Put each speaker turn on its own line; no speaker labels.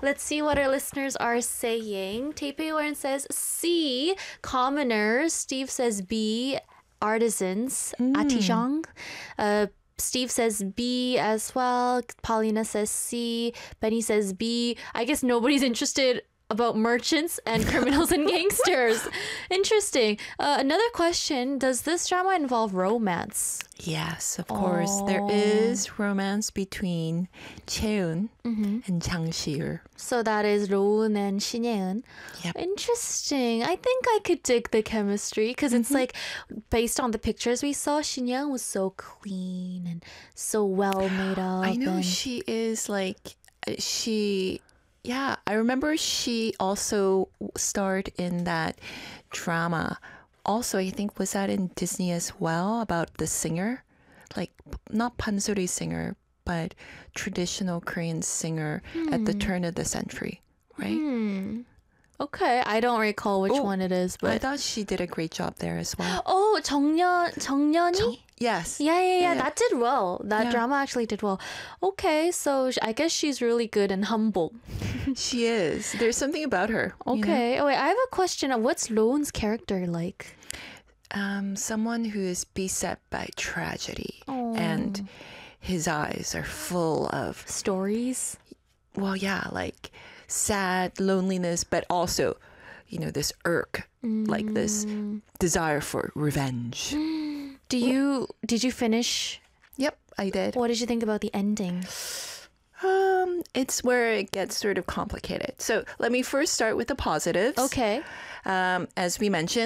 Let's see what our listeners are saying. Taipei Warren says C, commoners. Steve says B, artisans, artisan. Steve says B as well. Paulina says C. Benny says B. I guess nobody's interested about merchants and criminals and gangsters. Interesting. Another question. Does this drama involve romance?
Yes, of course. There is romance between Chaeun and Jang Si-eul.
So that is Roon and Shin Ye-eun.
Yep.
Interesting. I think I could dig the chemistry because it's like based on the pictures we saw, Shin Ye-eun was so clean and so well made up.
I know
and
she is like, I remember she also starred in that drama. Also, I think, was that in Disney as well, about the singer? Like, not pansori singer, but traditional Korean singer at the turn of the century, right?
Okay, I don't recall which one it is,
I
but
thought she did a great job there as well.
정년이?
Yes.
Yeah. That did well. That
Yeah.
drama actually did well. Okay, so I guess she's really good and humble.
She is. There's something about her. you know?
Okay. Oh, wait, I have a question. What's Roon's character like?
Someone who is beset by tragedy
Oh.
and his eyes are full of,
Stories?
well, yeah, like sad loneliness, but also, this irk, like this desire for revenge.
Did you finish?
Yep, I did.
What did you think about the ending?
It's where it gets sort of complicated. So let me first start with the positives.
Okay.
As we mentioned,